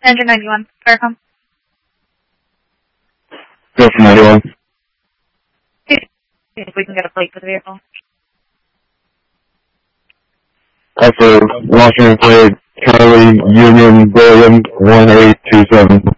Engine 91, Faircom. Go for 91. If we can get a plate for the vehicle. For Washington Plate, Charlie Union William 1827.